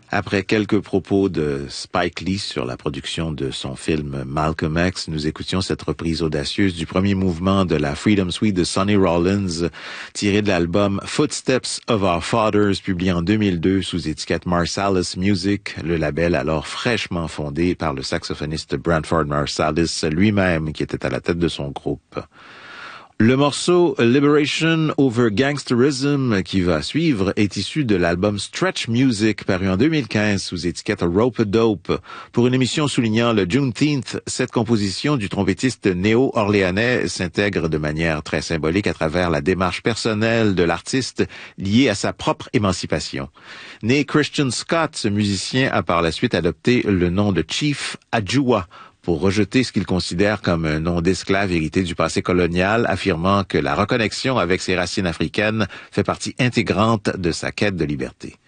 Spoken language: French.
Après quelques propos de Spike Lee sur la production de son film Malcolm X, nous écoutions cette reprise audacieuse du premier mouvement de la Freedom Suite de Sonny Rollins, tiré de l'album Footsteps of Our Fathers, publié en 2002 sous étiquette Marsalis Music, le label alors fraîchement fondé par le saxophoniste Branford Marsalis lui-même, qui était à la tête de son groupe. Le morceau Liberation Over Gangsterism qui va suivre est issu de l'album Stretch Music paru en 2015 sous étiquette Rope-A-Dope. Pour une émission soulignant le Juneteenth, cette composition du trompettiste néo-orléanais s'intègre de manière très symbolique à travers la démarche personnelle de l'artiste liée à sa propre émancipation. Né Christian Scott, ce musicien a par la suite adopté le nom de Chief Adjua pour rejeter ce qu'il considère comme un nom d'esclave hérité du passé colonial, affirmant que la reconnexion avec ses racines africaines fait partie intégrante de sa quête de liberté.